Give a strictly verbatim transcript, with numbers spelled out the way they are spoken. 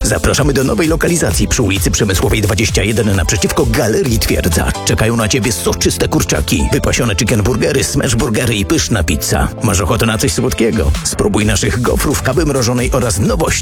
Zapraszamy do nowej lokalizacji przy ulicy Przemysłowej dwadzieścia jeden naprzeciwko Galerii Twierdza. Czekają na Ciebie soczyste kurczaki, wypasione chicken burgery, smash burgery i pyszna pizza. Masz ochotę na coś słodkiego? Spróbuj naszych gofrów, kawy mrożonej oraz nowości